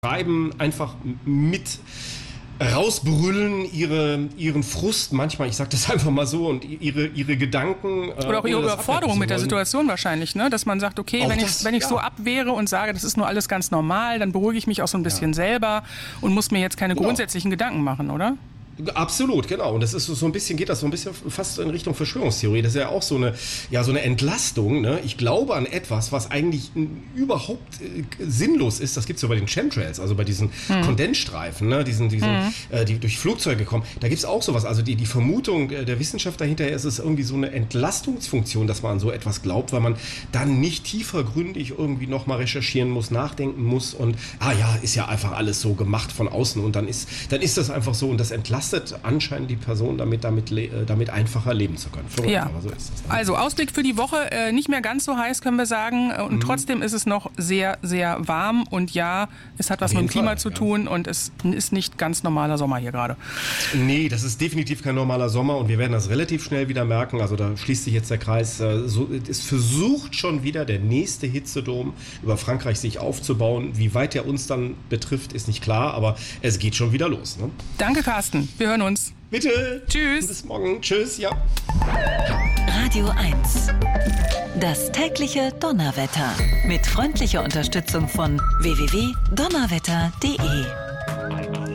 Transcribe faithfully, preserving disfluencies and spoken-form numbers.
Schreiben einfach mit rausbrüllen, ihre, ihren Frust manchmal, ich sag das einfach mal so, und ihre, ihre Gedanken. Oder auch ihre Überforderung mit der Situation wahrscheinlich, ne? Dass man sagt, okay, wenn ich, wenn ich ja. so abwehre und sage, das ist nur alles ganz normal, dann beruhige ich mich auch so ein bisschen ja. selber und muss mir jetzt keine genau. grundsätzlichen Gedanken machen, oder? Absolut, genau. Und das ist so ein bisschen, geht das so ein bisschen fast in Richtung Verschwörungstheorie. Das ist ja auch so eine, ja, so eine Entlastung. Ne? Ich glaube an etwas, was eigentlich überhaupt äh, sinnlos ist. Das gibt es ja bei den Chemtrails, also bei diesen hm. Kondensstreifen, ne? diesen, diesen, hm. äh, die durch Flugzeuge kommen. Da gibt es auch sowas. Also die, die Vermutung der Wissenschaft dahinter ist es irgendwie so eine Entlastungsfunktion, dass man an so etwas glaubt, weil man dann nicht tiefergründig irgendwie nochmal recherchieren muss, nachdenken muss und, ah ja, ist ja einfach alles so gemacht von außen und dann ist, dann ist das einfach so und das entlastet anscheinend die Person, damit, damit, damit einfacher leben zu können. Verrückt, ja. aber so ist das. Also Ausblick für die Woche, äh, nicht mehr ganz so heiß, können wir sagen. Und mhm. trotzdem ist es noch sehr, sehr warm. Und ja, es hat was mit dem Klima Fall, zu ja. tun und es ist nicht ganz normaler Sommer hier gerade. Nee, das ist definitiv kein normaler Sommer und wir werden das relativ schnell wieder merken. Also da schließt sich jetzt der Kreis. Äh, so, es versucht schon wieder der nächste Hitzedom über Frankreich sich aufzubauen. Wie weit er uns dann betrifft, ist nicht klar, aber es geht schon wieder los. Ne? Danke, Carsten. Wir hören uns. Bitte. Tschüss. Bis morgen. Tschüss. Ja. Radio eins. Das tägliche Donnerwetter. Mit freundlicher Unterstützung von w w w punkt donnerwetter punkt d e.